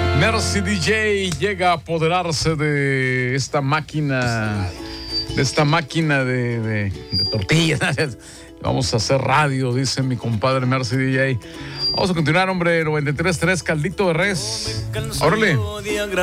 Mercy DJ llega a apoderarse de esta máquina, de tortillas. Vamos a hacer radio, dice mi compadre Mercy DJ. Vamos a continuar, hombre. 93.3, caldito de res. Órale.